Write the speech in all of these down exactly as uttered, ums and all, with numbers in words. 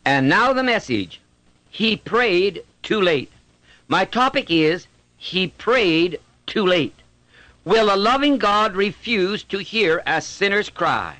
And now the message. He prayed too late. My topic is, he prayed too late. Will a loving God refuse to hear a sinner's cry?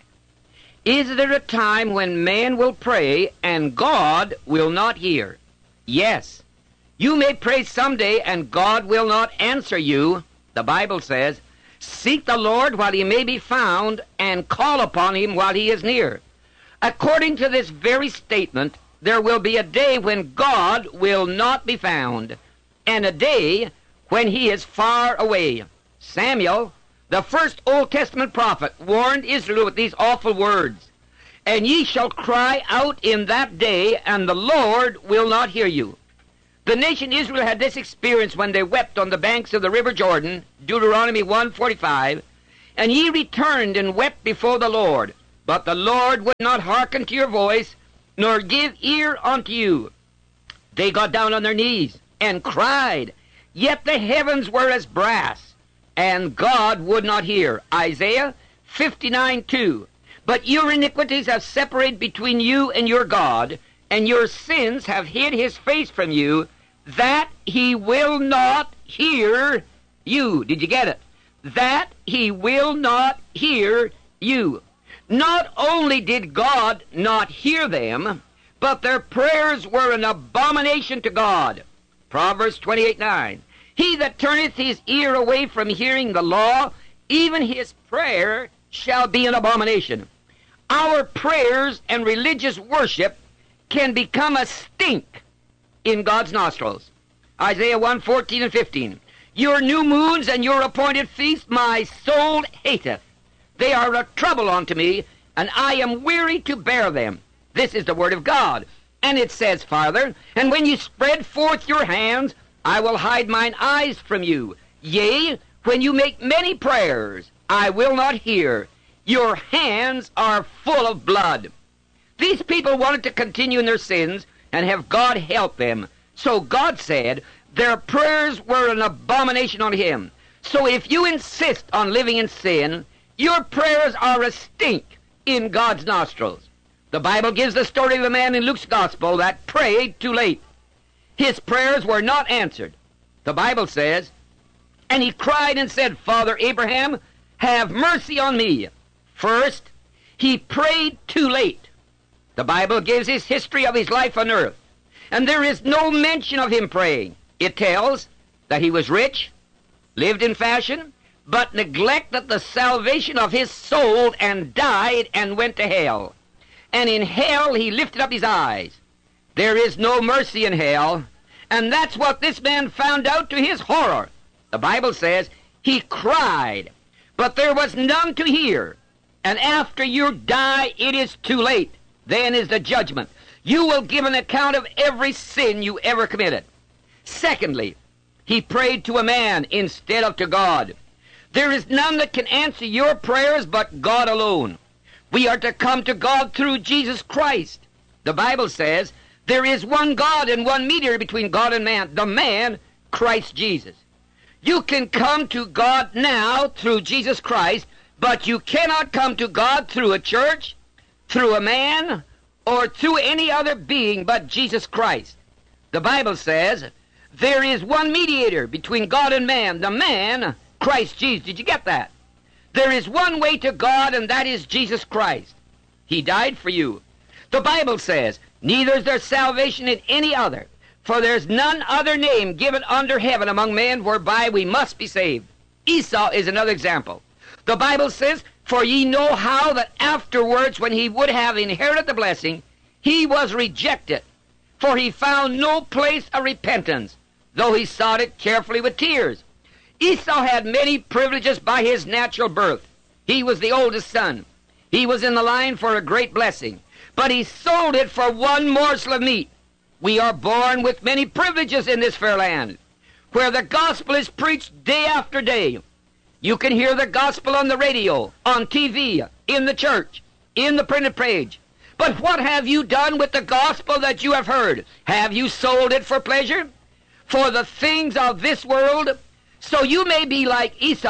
Is there a time when man will pray and God will not hear? Yes. You may pray someday and God will not answer you. The Bible says, seek the Lord while he may be found and call upon him while he is near. According to this very statement, there will be a day when God will not be found, and a day when he is far away. Samuel, the first Old Testament prophet, warned Israel with these awful words, and ye shall cry out in that day, and the Lord will not hear you. The nation Israel had this experience when they wept on the banks of the river Jordan, Deuteronomy one forty-five, and ye returned and wept before the Lord, but the Lord would not hearken to your voice, nor give ear unto you. They got down on their knees and cried, yet the heavens were as brass, and God would not hear. Isaiah fifty-nine two. But your iniquities have separated between you and your God, and your sins have hid his face from you, that he will not hear you. Did you get it? That he will not hear you. Not only did God not hear them, but their prayers were an abomination to God. Proverbs twenty-eight nine. He that turneth his ear away from hearing the law, even his prayer shall be an abomination. Our prayers and religious worship can become a stink in God's nostrils. Isaiah one fourteen and fifteen. Your new moons and your appointed feasts my soul hateth. They are a trouble unto me, and I am weary to bear them. This is the word of God. And it says farther, and when you spread forth your hands, I will hide mine eyes from you. Yea, when you make many prayers, I will not hear. Your hands are full of blood. These people wanted to continue in their sins and have God help them. So God said their prayers were an abomination unto him. So if you insist on living in sin, your prayers are a stink in God's nostrils. The Bible gives the story of a man in Luke's gospel that prayed too late. His prayers were not answered. The Bible says, and he cried and said, Father Abraham, have mercy on me. First, he prayed too late. The Bible gives his history of his life on earth, and there is no mention of him praying. It tells that he was rich, lived in fashion, but neglected the salvation of his soul and died and went to hell. And in hell he lifted up his eyes. There is no mercy in hell, and that's what this man found out to his horror. The Bible says he cried, but there was none to hear. And after you die, it is too late. Then is the judgment. You will give an account of every sin you ever committed. Secondly, he prayed to a man instead of to God. There is none that can answer your prayers but God alone. We are to come to God through Jesus Christ. The Bible says there is one God and one mediator between God and man, the man, Christ Jesus. You can come to God now through Jesus Christ, but you cannot come to God through a church, through a man, or through any other being but Jesus Christ. The Bible says there is one mediator between God and man, the man, Christ Jesus. Did you get that? There is one way to God, and that is Jesus Christ. He died for you. The Bible says, neither is there salvation in any other, for there's none other name given under heaven among men whereby we must be saved. Esau is another example. The Bible says, for ye know how that afterwards, when he would have inherited the blessing, he was rejected, for he found no place of repentance, though he sought it carefully with tears. Esau had many privileges by his natural birth. He was the oldest son. He was in the line for a great blessing, but he sold it for one morsel of meat. We are born with many privileges in this fair land, where the gospel is preached day after day. You can hear the gospel on the radio, on T V, in the church, in the printed page. But what have you done with the gospel that you have heard? Have you sold it for pleasure? For the things of this world? So you may be like Esau.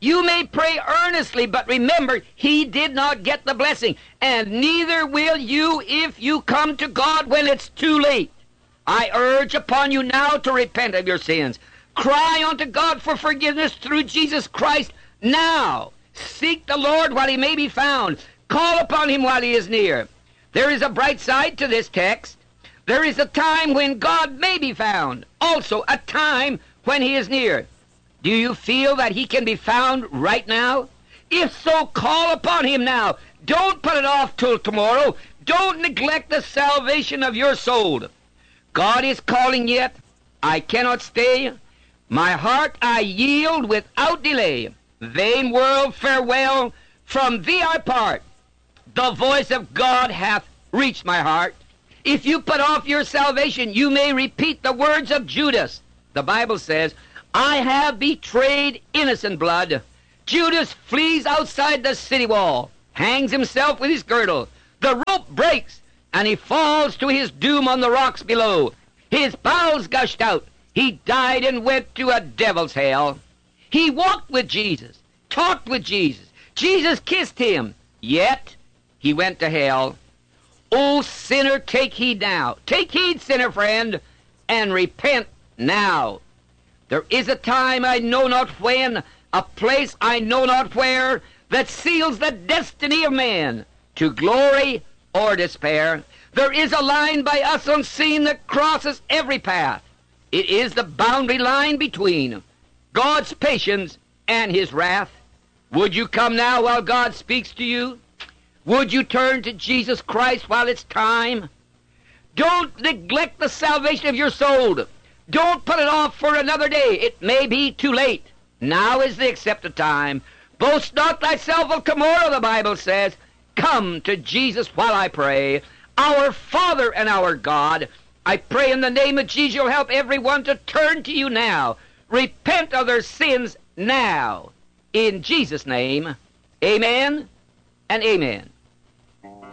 You may pray earnestly, but remember, he did not get the blessing, and neither will you if you come to God when it's too late. I urge upon you now to repent of your sins. Cry unto God for forgiveness through Jesus Christ now. Seek the Lord while he may be found. Call upon him while he is near. There is a bright side to this text. There is a time when God may be found, also a time when he is near. Do you feel that he can be found right now? If so, call upon him now. Don't put it off till tomorrow. Don't neglect the salvation of your soul. God is calling yet. I cannot stay. My heart I yield without delay. Vain world, farewell. From thee I part. The voice of God hath reached my heart. If you put off your salvation, you may repeat the words of Judas. The Bible says, I have betrayed innocent blood. Judas flees outside the city wall, hangs himself with his girdle. The rope breaks, and he falls to his doom on the rocks below. His bowels gushed out. He died and went to a devil's hell. He walked with Jesus, talked with Jesus. Jesus kissed him, yet he went to hell. O sinner, take heed now. Take heed, sinner friend, and repent now. There is a time I know not when, a place I know not where, that seals the destiny of man to glory or despair. There is a line by us unseen that crosses every path. It is the boundary line between God's patience and his wrath. Would you come now while God speaks to you? Would you turn to Jesus Christ while it's time? Don't neglect the salvation of your soul. Don't put it off for another day. It may be too late. Now is the accepted time. Boast not thyself of tomorrow, the Bible says. Come to Jesus while I pray. Our Father and our God, I pray in the name of Jesus you'll help everyone to turn to you now. Repent of their sins now. In Jesus' name, amen and amen.